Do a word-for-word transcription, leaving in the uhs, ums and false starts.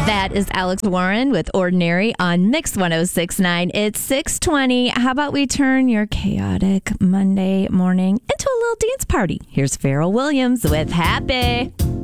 That is Alex Warren with Ordinary on Mix one oh six point nine. It's six twenty. How about we turn your chaotic Monday morning into a little dance party? Here's Pharrell Williams with Happy.